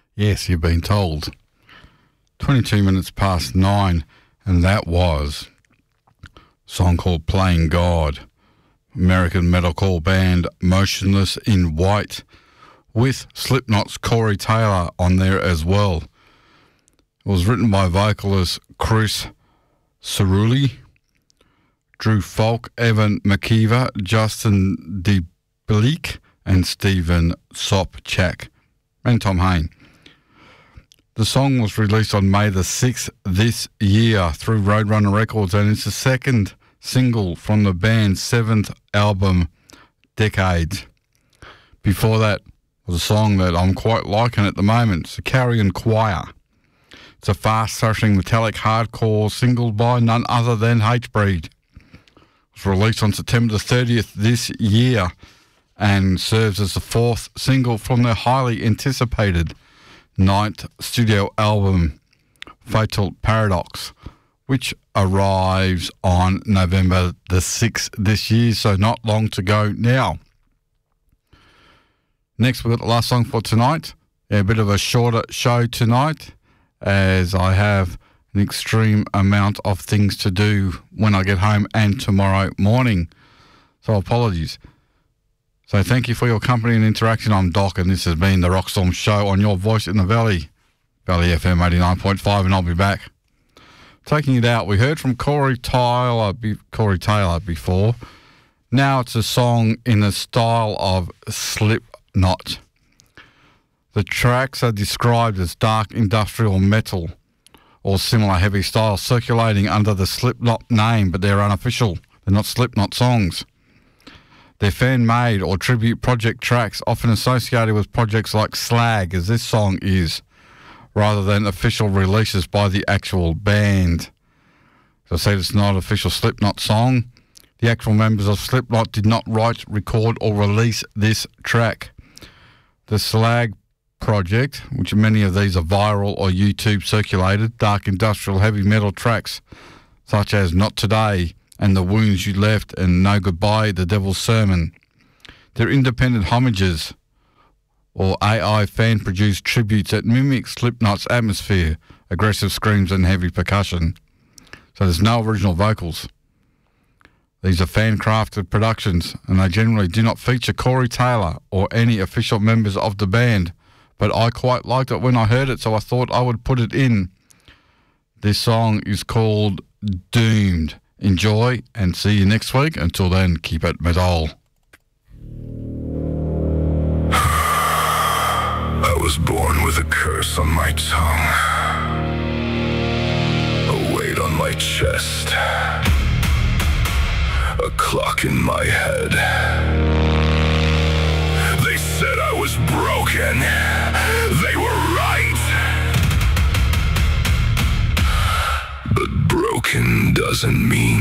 Yes, you've been told. 22 minutes past 9, and that was a song called Playing God. American metalcore band Motionless in White, with Slipknot's Corey Taylor on there as well. It was written by vocalist Chris Cerulli, Drew Falk, Evan McKeever, Justin DeBleek, and Stephen Sopchak, and Tom Hain. The song was released on May the 6th this year through Roadrunner Records, and it's the second single from the band's seventh album, Decades. Before that was a song that I'm quite liking at the moment, it's the Carrion Choir. It's a fast-thrashing metallic hardcore single by none other than Hatebreed. It was released on September the 30th this year and serves as the fourth single from their highly anticipated ninth studio album, Fatal Paradox, which arrives on November the 6th this year, so not long to go now. Next, we've got the last song for tonight. A bit of a shorter show tonight, as I have an extreme amount of things to do when I get home and tomorrow morning. So apologies. So thank you for your company and interaction. I'm Doc, and this has been the Rockstorm Show on your voice in the Valley, Valley FM 89.5, and I'll be back. Taking it out, we heard from Corey Taylor before. Now it's a song in the style of Slipknot. The tracks are described as dark industrial metal or similar heavy style, circulating under the Slipknot name, but they're unofficial. They're not Slipknot songs. They're fan-made or tribute project tracks, often associated with projects like Slag, as this song is, rather than official releases by the actual band. As I said, it's not an official Slipknot song. The actual members of Slipknot did not write, record, or release this track. The Slag project, which many of these are viral or YouTube circulated, dark industrial heavy metal tracks such as Not Today and The Wounds You Left and No Goodbye, The Devil's Sermon. They're independent homages or AI fan-produced tributes that mimic Slipknot's atmosphere, aggressive screams and heavy percussion. So there's no original vocals. These are fan-crafted productions, and they generally do not feature Corey Taylor or any official members of the band, but I quite liked it when I heard it, so I thought I would put it in. This song is called Doomed. Enjoy, and see you next week. Until then, keep it metal. I was born with a curse on my tongue, a weight on my chest, a clock in my head. They said I was broken. They were right. But broken doesn't mean